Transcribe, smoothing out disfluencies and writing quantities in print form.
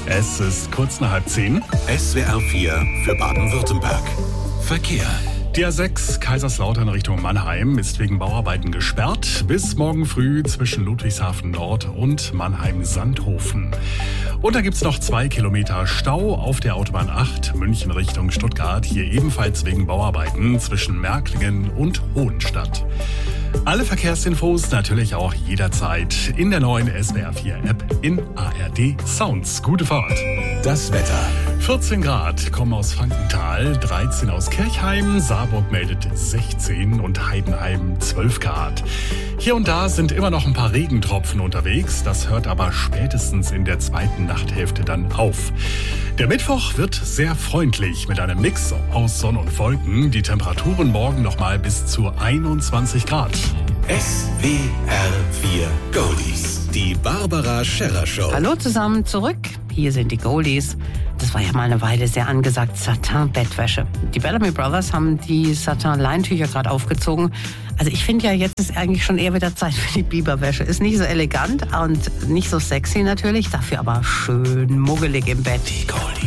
Es ist kurz nach 9:30. SWR 4 für Baden-Württemberg. Verkehr. Die A6 Kaiserslautern Richtung Mannheim ist wegen Bauarbeiten gesperrt. Bis morgen früh zwischen Ludwigshafen Nord und Mannheim-Sandhofen. Und da gibt es noch 2 Kilometer Stau auf der Autobahn 8 München Richtung Stuttgart. Hier ebenfalls wegen Bauarbeiten zwischen Märklingen und Hohenstadt. Alle Verkehrsinfos natürlich auch jederzeit in der neuen SWR 4 App in ARD Sounds. Gute Fahrt. Das Wetter. 14 Grad kommen aus Frankenthal, 13 aus Kirchheim, Saarburg meldet 16 und Heidenheim 12 Grad. Hier und da sind immer noch ein paar Regentropfen unterwegs, das hört aber spätestens in der zweiten Nachthälfte dann auf. Der Mittwoch wird sehr freundlich mit einem Mix aus Sonne und Wolken. Die Temperaturen morgen nochmal bis zu 21 Grad. SWR 4 Goldies. Die Barbara Scherrer Show. Hallo zusammen, zurück. Hier sind die Goldies. Das war ja mal eine Weile sehr angesagt, Satin-Bettwäsche. Die Bellamy Brothers haben die Satin-Leintücher gerade aufgezogen. Also ich finde ja, jetzt ist eigentlich schon eher wieder Zeit für die Biberwäsche. Ist nicht so elegant und nicht so sexy natürlich, dafür aber schön muggelig im Bett. Die Goldies.